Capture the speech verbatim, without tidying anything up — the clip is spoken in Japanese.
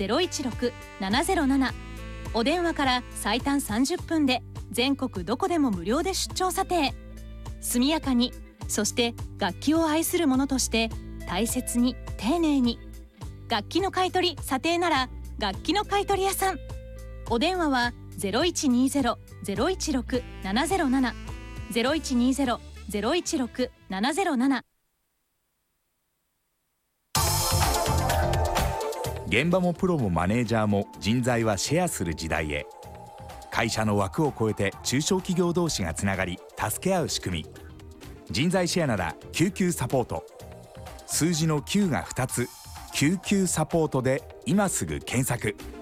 ゼロいちろく ななゼロなな。お電話から最短さんじゅっぷんで全国どこでも無料で出張査定。速やかに、そして楽器を愛する者として大切に丁寧に。楽器の買い取り査定なら楽器の買い取り屋さん。お電話は ゼロいちにゼロ ゼロいちろく ななゼロなな ゼロいちにゼロ ゼロいちろく ななゼロなな。 現場もプロもマネージャーも人材はシェアする時代へ。会社の枠を超えて中小企業同士がつながり助け合う仕組み。人材シェアなら救急サポート。数字のきゅうがふたつ、救急サポートで今すぐ検索。